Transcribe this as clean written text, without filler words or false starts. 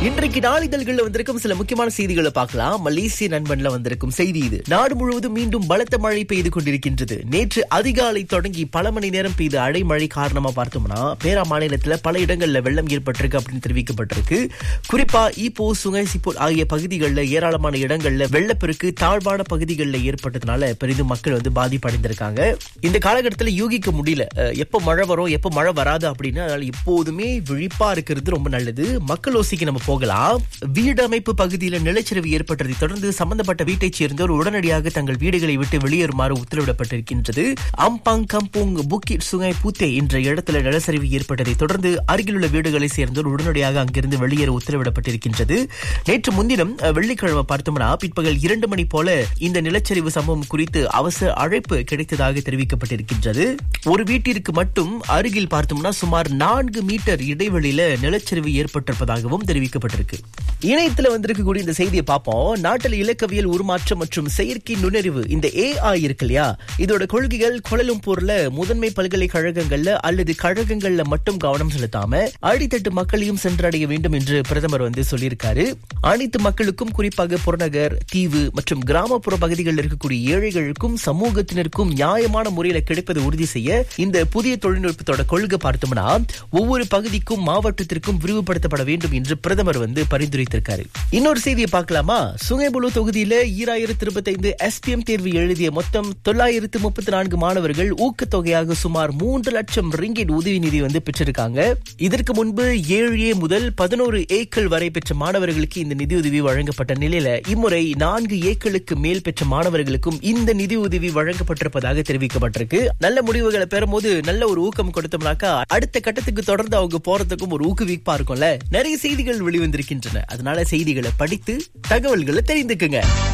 இன்றைக்கு நாளிதழ்கள்ல வந்திருக்கும் சில முக்கியமான செய்திகளை பார்க்கலாம். மலேசிய நண்பன்ல வந்திருக்கும் செய்தி இது. நாடு முழுவதும் மீண்டும் பலத்த மழை பெய்து கொண்டிருக்கின்றது. நேற்று அதிகாலை தொடங்கி பல மணி நேரம் பெய்த அடைமழை காரணமா பார்த்தோம்னா பேரா மாநிலத்துல பல இடங்கள்ல வெள்ளம் ஏற்பட்டிருக்கு அப்படின்னு தெரிவிக்கப்பட்டிருக்கு. குறிப்பா ஈப்போ, சுங்கை சிப்போர் ஆகிய பகுதிகளில் ஏராளமான இடங்கள்ல வெள்ளப்பெருக்கு தாழ்வான பகுதிகளில் ஏற்பட்டதுனால பெரிதும் மக்கள் பாதிப்படைந்திருக்காங்க. இந்த காலகட்டத்தில் யூகிக்க முடியல எப்ப மழை வரும் எப்ப மழை வராது அப்படின்னு. அதனால எப்போதுமே விழிப்பா இருக்கிறது ரொம்ப நல்லது. மக்கள் ஓசிக்கு நம்ம போகலாம். வீடு அமைப்பு பகுதியில் நிலச்சரிவு ஏற்பட்டதை தொடர்ந்து சம்பந்தப்பட்ட வீட்டைச் சேர்ந்தோர் உடனடியாக தங்கள் வீடுகளை விட்டு வெளியேறுமாறு உத்தரவிடப்பட்டிருக்கின்றது. அம்பாங், கம்போங், புக்கிட், சுங்கை, பூத்தே என்ற இடத்துல நிலச்சரிவு ஏற்பட்டதை தொடர்ந்து அருகிலுள்ள வீடுகளை சேர்ந்தோர் உடனடியாக அங்கிருந்து வெளியேற உத்தரவிடப்பட்டிருக்கின்றது. நேற்று முன்தினம் வெள்ளிக்கிழமை பார்த்தோம்னா பிற்பகல் 2 மணி போல இந்த நிலச்சரிவு சம்பவம் குறித்து அவசர அழைப்பு கிடைத்ததாக தெரிவிக்கப்பட்டிருக்கின்றது. ஒரு வீட்டிற்கு மட்டும் அருகில் பார்த்தோம்னா சுமார் 4 மீட்டர் இடைவெளியில நிலச்சரிவு ஏற்பட்டிருப்பதாகவும் தெரிவிக்கப்பட்டிருக்கு. இணையத்துல வந்திருக்கக்கூடிய இந்த செய்தியை பார்ப்போம். நாட்டில் இலக்கவியல் உருமாற்றம் மற்றும் செயற்கை நுண்ணறிவு இந்த AI இருக்கு இல்லையா, இதோட கொள்கைகள் கோலாலம்பூர்ல முதன்மை பல்கலைக்கழகங்கள்ல அல்லது கழகங்கள்ல மட்டும் கவனம் செலுத்தாம அடித்தட்டு மக்களையும் சென்றடைய வேண்டும் என்று பிரதமர் சொல்லியிருக்காரு. அனைத்து மக்களுக்கும், குறிப்பாக புறநகர், தீவு மற்றும் கிராமப்புற பகுதிகளில் இருக்கக்கூடிய ஏழைகளுக்கும் சமூகத்தினருக்கும் நியாயமான முறையில கிடைப்பதை உறுதி செய்ய இந்த புதிய தொழில்நுட்பத்தோட கொள்கை பார்த்தோம்னா ஒவ்வொரு பகுதிக்கும் மாவட்டத்திற்கும் விரிவுபடுத்தப்பட வேண்டும் என்று பிரதமர் பரிந்துரைத்திருக்காரு. இன்னொரு செய்தியை பார்க்கலாமா? சுங்கைபுலு தொகுதியில 2025 SPM தேர்வு எழுதிய மொத்தம் 934 மாணவர்கள் ஊக்கத்தொகையாக சுமார் 3 லட்சம் ரிங்கிட் உதவி நிதி பெற்றிருக்காங்க. இதற்கு முன்பு 7A முதல் 11A வரை பெற்ற மாணவர்களுக்கு இந்த நிதியுதவி வழங்கப்பட்ட நிலையில இம்முறை 4A மேல் பெற்ற மாணவர்களுக்கும் இந்த நிதி உதவி வழங்கப்பட்டிருப்பதாக தெரிவிக்கப்பட்டிருக்கு. நல்ல முடிவுகளை பெறும்போது நல்ல ஒரு ஊக்கம் கொடுத்தோம்னாக்கா அடுத்த கட்டத்துக்கு தொடர்ந்து அவங்க போறதுக்கும் ஒரு ஊக்குவிப்பா இருக்கும்ல. நிறைய செய்திகள் வெளிவந்திருக்கின்றன. அதனால செய்திகளை படித்து தகவல்களை தெரிந்துக்குங்க.